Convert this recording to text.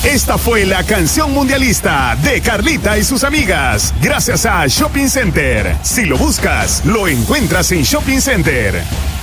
Esta fue la canción mundialista de Carlita y sus amigas, gracias a Shopping Center. Si lo buscas, lo encuentras en Shopping Center.